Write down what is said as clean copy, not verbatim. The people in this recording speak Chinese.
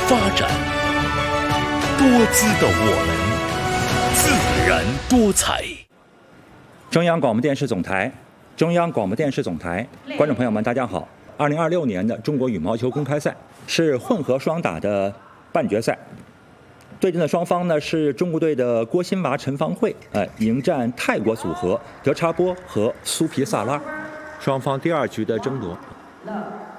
发展，多姿的我们，自然多彩。 中央广播电视总台，观众朋友们，大家好。2026年的中国羽毛球公开赛是混合双打的半决赛，对阵的双方呢是中国队的郭欣娃、陈芳慧，迎战泰国组合德查波和苏皮萨拉。双方第2局的争夺。